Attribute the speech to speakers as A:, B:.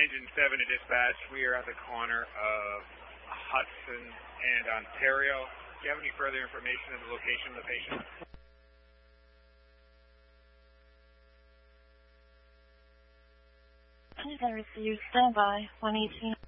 A: Engine 7 to dispatch. We are at the corner of Hudson and Ontario. Do you have any further information of the location of the patient?
B: Please receive standby 118.